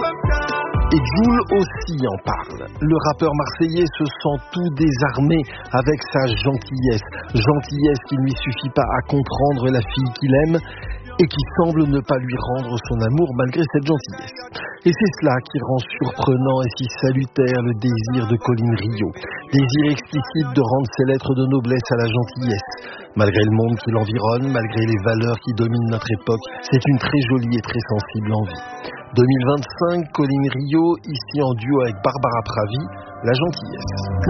Et Jul aussi en parle. Le rappeur marseillais se sent tout désarmé avec sa gentillesse. Gentillesse qui ne lui suffit pas à comprendre la fille qu'il aime et qui semble ne pas lui rendre son amour malgré cette gentillesse. Et c'est cela qui rend surprenant et si salutaire le désir de Colline Rio. Désir explicite de rendre ses lettres de noblesse à la gentillesse. Malgré le monde qui l'environne, malgré les valeurs qui dominent notre époque, c'est une très jolie et très sensible envie. 2025, Colline Rio, ici en duo avec Barbara Pravi, La Gentillesse.